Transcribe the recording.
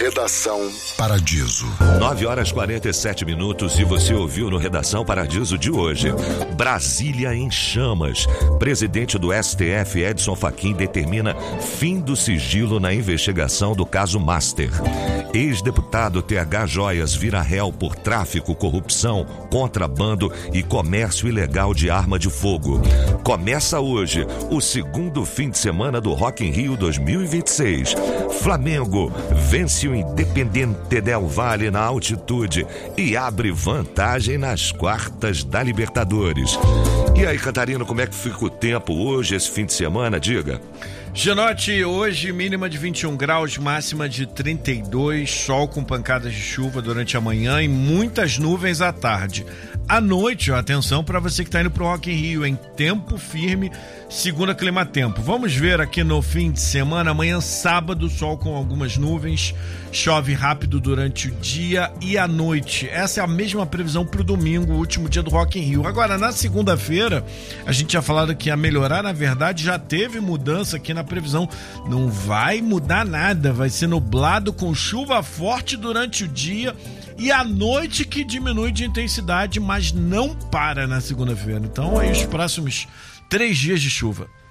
Redação Paradiso. 9h47 e você ouviu no Redação Paradiso de hoje. Brasília em chamas. Presidente do STF, Edson Fachin, determina fim do sigilo na investigação do caso Master. Ex-deputado TH Joias vira réu por tráfico, corrupção, contrabando e comércio ilegal de arma de fogo. Começa hoje o segundo fim de semana do Rock in Rio 2026. Flamengo vence o Independiente del Valle na altitude e abre vantagem nas quartas da Libertadores. E aí, Catarina, como é que fica o tempo hoje, esse fim de semana? Diga. Genote, hoje mínima de 21 graus, máxima de 32, sol com pancadas de chuva durante a manhã e muitas nuvens à tarde. À noite, atenção para você que está indo para o Rock in Rio, em tempo firme, segundo a Climatempo. Vamos ver aqui no fim de semana, amanhã sábado, sol com algumas nuvens, chove rápido durante o dia e à noite. Essa é a mesma previsão para o domingo, o último dia do Rock in Rio. Agora, na segunda-feira, a gente tinha falado que ia melhorar, na verdade já teve mudança aqui na previsão. Não vai mudar nada, vai ser nublado com chuva forte durante o dia e à noite que diminui de intensidade, mas não para na segunda-feira. Então, aí os próximos 3 dias de chuva.